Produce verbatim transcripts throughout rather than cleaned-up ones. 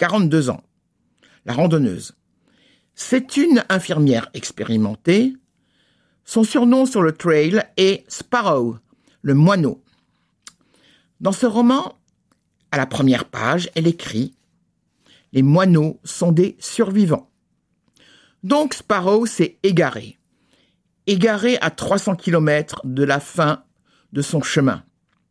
quarante-deux ans, la randonneuse. C'est une infirmière expérimentée. Son surnom sur le trail est Sparrow, le moineau. Dans ce roman, à la première page, elle écrit « Les moineaux sont des survivants ». Donc Sparrow s'est égaré. Égaré à trois cents kilomètres de la fin de son chemin.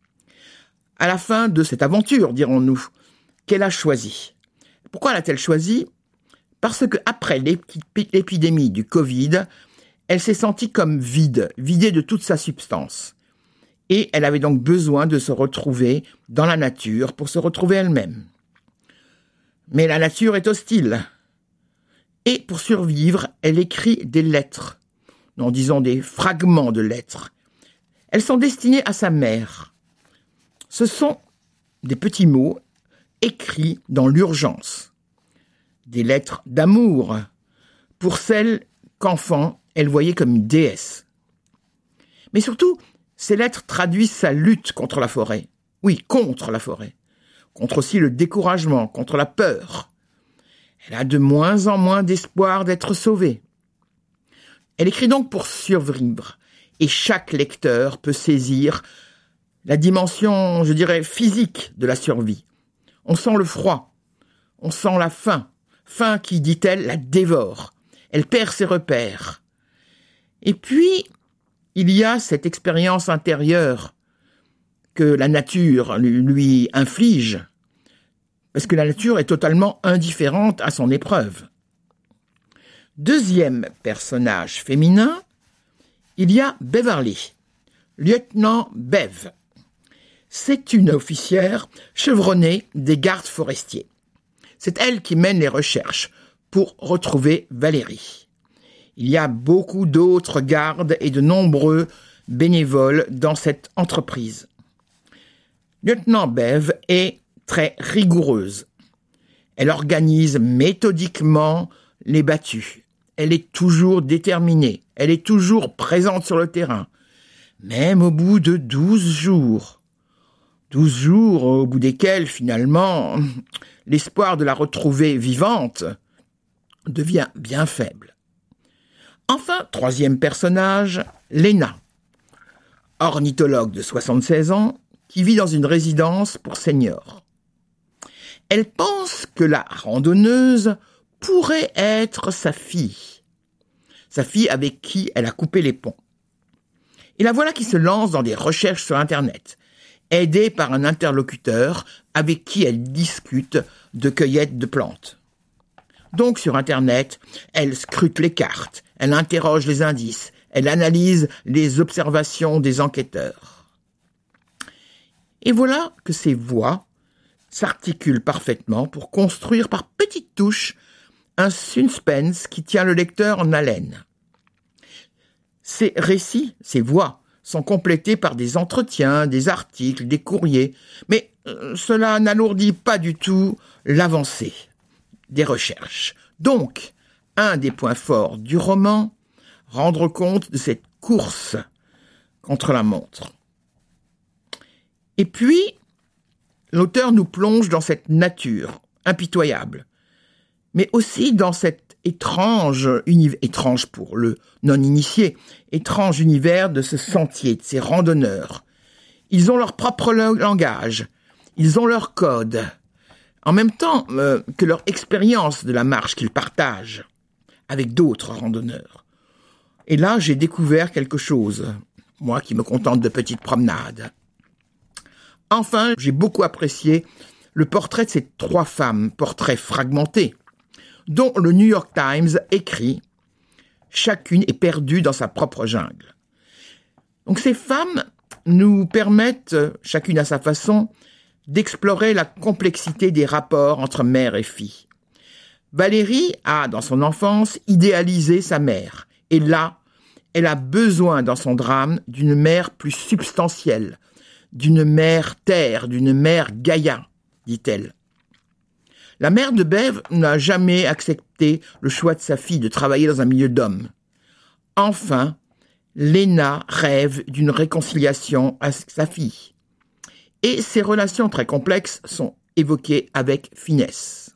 À la fin de cette aventure, dirons-nous, qu'elle a choisie. Pourquoi l'a-t-elle choisie ? Parce qu'après l'épidémie du Covid, elle s'est sentie comme vide, vidée de toute sa substance. Et elle avait donc besoin de se retrouver dans la nature pour se retrouver elle-même. Mais la nature est hostile. Et pour survivre, elle écrit des lettres, non, disons des fragments de lettres. Elles sont destinées à sa mère. Ce sont des petits mots écrits dans l'urgence. Des lettres d'amour pour celle qu'enfant, elle voyait comme une déesse. Mais surtout, ces lettres traduisent sa lutte contre la forêt. Oui, contre la forêt. Contre aussi le découragement, contre la peur. Elle a de moins en moins d'espoir d'être sauvée. Elle écrit donc pour survivre. Et chaque lecteur peut saisir la dimension, je dirais, physique de la survie. On sent le froid. On sent la faim. Faim qui, dit-elle, la dévore. Elle perd ses repères. Et puis, il y a cette expérience intérieure que la nature lui inflige, parce que la nature est totalement indifférente à son épreuve. Deuxième personnage féminin, il y a Beverly, lieutenant Bev. C'est une officière chevronnée des gardes forestiers. C'est elle qui mène les recherches pour retrouver Valérie. Il y a beaucoup d'autres gardes et de nombreux bénévoles dans cette entreprise. Lieutenant Bev est très rigoureuse. Elle organise méthodiquement les battues. Elle est toujours déterminée. Elle est toujours présente sur le terrain. Même au bout de douze jours. Douze jours au bout desquels, finalement, l'espoir de la retrouver vivante devient bien faible. Enfin, troisième personnage, Lena, ornithologue de soixante-seize ans, qui vit dans une résidence pour seniors. Elle pense que la randonneuse pourrait être sa fille, sa fille avec qui elle a coupé les ponts. Et la voilà qui se lance dans des recherches sur Internet, aidée par un interlocuteur avec qui elle discute de cueillette de plantes. Donc sur Internet, elle scrute les cartes, elle interroge les indices, elle analyse les observations des enquêteurs. Et voilà que ces voix s'articulent parfaitement pour construire par petites touches un suspense qui tient le lecteur en haleine. Ces récits, ces voix, sont complétés par des entretiens, des articles, des courriers, mais euh, cela n'alourdit pas du tout l'avancée des recherches. Donc, un des points forts du roman, rendre compte de cette course contre la montre. Et puis, l'auteur nous plonge dans cette nature impitoyable, mais aussi dans cet étrange univers, étrange pour le non-initié, étrange univers de ce sentier, de ces randonneurs. Ils ont leur propre langage, ils ont leur code, en même temps euh, que leur expérience de la marche qu'ils partagent avec d'autres randonneurs. Et là, j'ai découvert quelque chose, moi qui me contente de petites promenades. Enfin, j'ai beaucoup apprécié le portrait de ces trois femmes, portrait fragmenté, dont le New York Times écrit « Chacune est perdue dans sa propre jungle ». Donc ces femmes nous permettent, chacune à sa façon, d'explorer la complexité des rapports entre mère et fille. Valérie a, dans son enfance, idéalisé sa mère. Et là, elle a besoin, dans son drame, d'une mère plus substantielle, d'une mère terre, d'une mère Gaïa, dit-elle. La mère de Bev n'a jamais accepté le choix de sa fille de travailler dans un milieu d'hommes. Enfin, Lena rêve d'une réconciliation avec sa fille. Et ces relations très complexes sont évoquées avec finesse.